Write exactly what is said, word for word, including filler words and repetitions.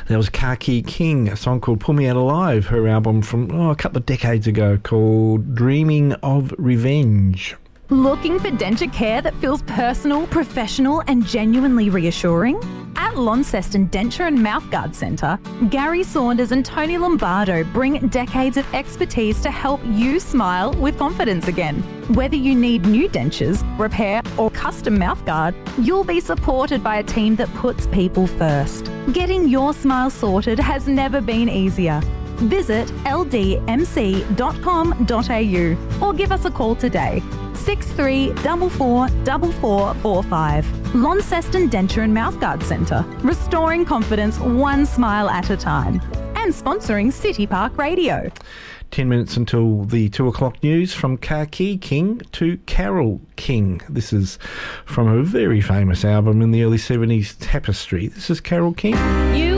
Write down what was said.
That was Car Key King, a song called Pull Me Out Alive, her album from oh, a couple of decades ago called Dreaming of Revenge. Looking for denture care that feels personal, professional and genuinely reassuring? At Launceston Denture and Mouthguard Centre, Gary Saunders and Tony Lombardo bring decades of expertise to help you smile with confidence again. Whether you need new dentures, repair or custom mouthguard, you'll be supported by a team that puts people first. Getting your smile sorted has never been easier. Visit l d m c dot com dot a u or give us a call today. six three four four four four four five. Launceston Denture and Mouthguard Centre, restoring confidence one smile at a time. And sponsoring City Park Radio. Ten minutes until the two o'clock news. From Car Key King to Carole King. This is from a very famous album in the early seventies, Tapestry. This is Carole King. You